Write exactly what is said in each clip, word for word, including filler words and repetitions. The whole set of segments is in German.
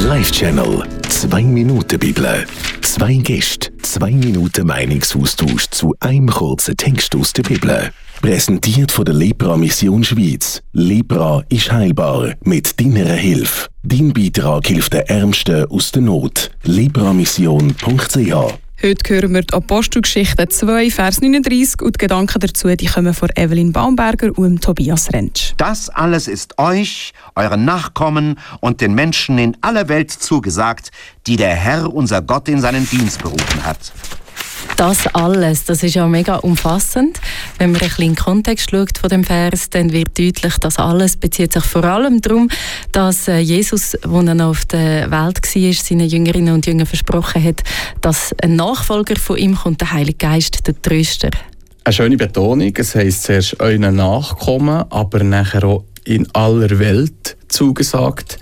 Live-Channel. Zwei Minuten Bibel. Zwei Gäste, zwei Minuten Meinungsaustausch zu einem kurzen Text aus der Bibel. Präsentiert von der Lepra Mission Schweiz. Lepra ist heilbar mit deiner Hilfe. Dein Beitrag hilft den Ärmsten aus der Not. lepramission punkt c h. Heute hören wir die Apostelgeschichte zwei, Vers neununddreißig und die Gedanken dazu, die kommen von Evelyn Baumberger und Tobias Rentsch. Das alles ist euch, euren Nachkommen und den Menschen in aller Welt zugesagt, die der Herr, unser Gott, in seinen Dienst berufen hat. Das alles, das ist ja mega umfassend. Wenn man ein bisschen in den Kontext schaut von dem Vers, dann wird deutlich, dass alles bezieht sich vor allem darum, dass Jesus, als er noch auf der Welt war, seinen Jüngerinnen und Jüngern versprochen hat, dass ein Nachfolger von ihm kommt, der Heilige Geist, der Tröster. Eine schöne Betonung, es heisst zuerst euren Nachkommen, aber nachher auch in aller Welt zugesagt.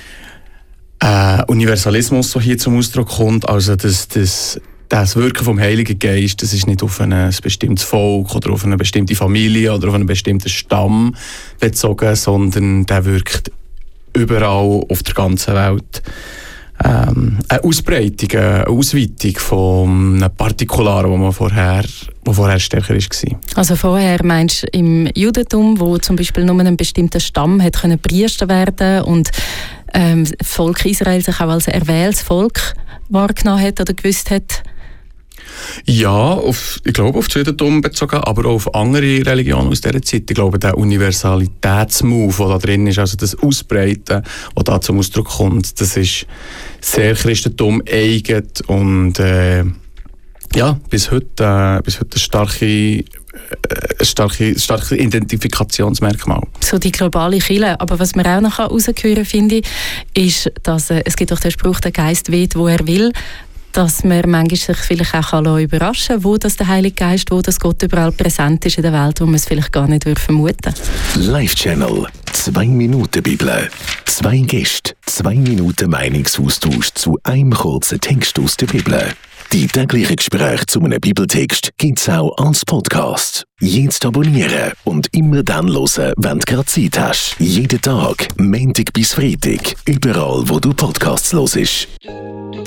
Äh, Universalismus, der hier zum Ausdruck kommt, also das, das Das Wirken vom Heiligen Geist, das ist nicht auf ein bestimmtes Volk oder auf eine bestimmte Familie oder auf einen bestimmten Stamm bezogen, sondern der wirkt überall auf der ganzen Welt. Ähm, eine Ausbreitung, eine Ausweitung von einem Partikularen, wo man vorher, wo vorher stärker war. Also vorher meinst du im Judentum, wo zum Beispiel nur ein bestimmter Stamm hat können Priester werden und ähm, das Volk Israel sich auch als erwähltes Volk wahrgenommen hat oder gewusst hat? Ja, auf, ich glaube auf das Judentum bezogen, aber auch auf andere Religionen aus dieser Zeit. Ich glaube, der Universalitätsmove, der da drin ist, also das Ausbreiten, das da zum Ausdruck kommt, das ist sehr Christentum eigen und äh, ja, bis heute, äh, bis heute eine starke, äh, ein starke, starke Identifikationsmerkmal. So die globale Kirche. Aber was man auch noch heraushören kann, finde ich, ist, dass äh, es gibt auch den Spruch, der Geist weht, wo er will, dass man manchmal sich vielleicht auch überraschen kann, wo das der Heilige Geist, wo das Gott überall präsent ist in der Welt, wo man es vielleicht gar nicht vermuten würde. Live-Channel. Zwei Minuten Bibel. Zwei Gäste, zwei Minuten Meinungsaustausch zu einem kurzen Text aus der Bibel. Die täglichen Gespräche zu einem Bibeltext gibt es auch als Podcast. Jetzt abonnieren und immer dann hören, wenn du gerade Zeit hast. Jeden Tag, Montag bis Freitag, überall, wo du Podcasts hörst.